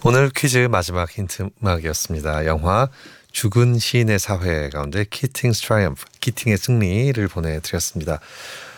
오늘 퀴즈 마지막 힌트 음악이었습니다. 영화 죽은 시인의 사회 가운데 키팅's 트라이엄프, 키팅의 승리를 보내드렸습니다.